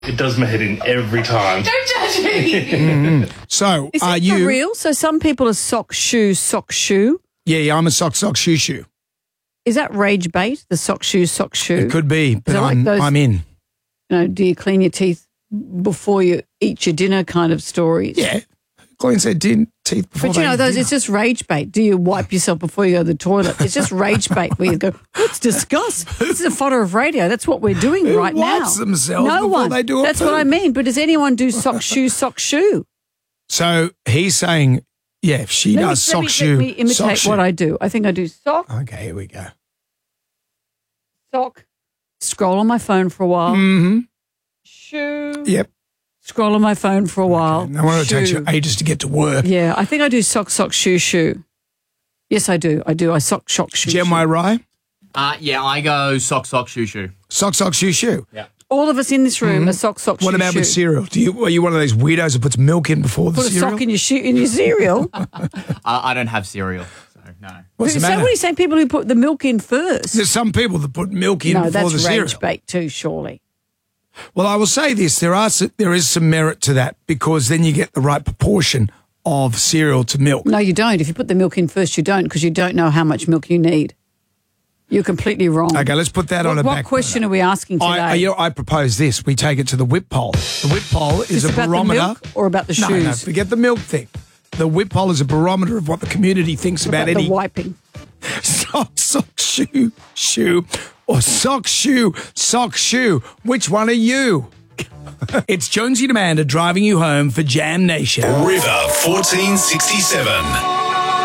It does my head in every time. Don't judge me. So, Is are it you for real? So some people are sock, shoe. Yeah, I'm a sock, shoe. Is that rage bait, the sock, shoe? It could be, but that like I'm in. You know, do you clean your teeth before you eat your dinner kind of stories? Yeah. Clean their teeth before But you they know, eat those dinner. it's just rage bait. Do you wipe yourself before you go to the toilet? It's just rage bait where you go, let's discuss. This is a fodder of radio. That's what we're doing Who right now. wipes themselves no before one. they do a That's poo? what I mean. But does anyone do sock, shoe? So he's saying, yeah, if she does sock, shoe. Let me imitate sock, shoe. what I do. I think I do sock, Okay, here we go. sock, scroll on my phone for a while, Mm-hmm. shoe, Yep. scroll on my phone for a while. No wonder it takes shoe. you ages to get to work. Yeah, I think I do sock, shoe. Yes, I do. I sock, shoe. Jem shoe. Rye? Yeah, I go sock, shoe. Sock, shoe. Yeah. All of us in this room are sock, shoe. What about with shoe. cereal? Are you one of those weirdos that puts milk in before the Put a cereal? sock in your cereal. I don't have cereal, so no. What's the So matter? what are you saying? People who put the milk in first? There's some people that put milk in No, before that's the cereal. rage bait too, surely. Well, I will say this: there is some merit to that because then you get the right proportion of cereal to milk. No, you don't. If you put the milk in first, you don't because you don't know how much milk you need. You're completely wrong. Okay, let's put that on a What back question are we asking today? I propose this. We take it to the whip poll. The whip poll is Is a it about the barometer. milk or about the No, shoes? forget the milk thing. The whip poll is a barometer of what the community thinks about About any the wiping. sock, shoe, or sock, shoe. Which one are you? It's Jonesy and Amanda driving you home for Jam Nation. River 1467.